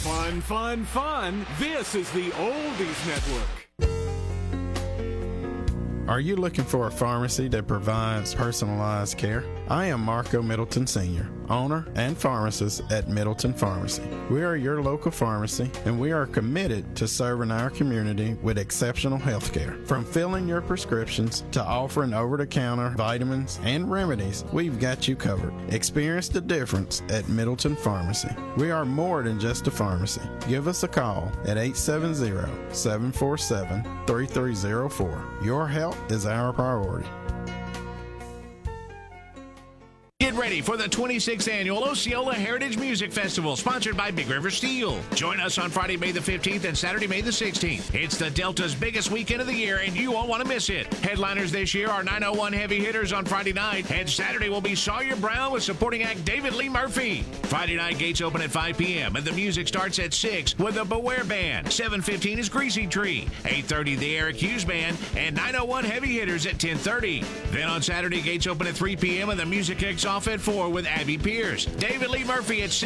Fun, fun, fun. This is the Oldies Network. Are you looking for a pharmacy that provides personalized care? I am Marco Middleton Sr., owner and pharmacist at Middleton Pharmacy. We are your local pharmacy, and we are committed to serving our community with exceptional health care. From filling your prescriptions to offering over-the-counter vitamins and remedies, we've got you covered. Experience the difference at Middleton Pharmacy. We are more than just a pharmacy. Give us a call at 870-747-3304. Your health is our priority. Get ready for the 26th Annual Osceola Heritage Music Festival, sponsored by Big River Steel. Join us on Friday, May the 15th and Saturday, May the 16th. It's the Delta's biggest weekend of the year, and you won't want to miss it. Headliners this year are 901 Heavy Hitters on Friday night, and Saturday will be Sawyer Brown with supporting act David Lee Murphy. Friday night gates open at 5 p.m., and the music starts at 6 with the Beware Band. 7:15 is Greasy Tree, 8:30 the Eric Hughes Band, and 901 Heavy Hitters at 10:30. Then on Saturday, gates open at 3 p.m., and the music kicks off at 4 with Abby Pierce. David Lee Murphy at 6.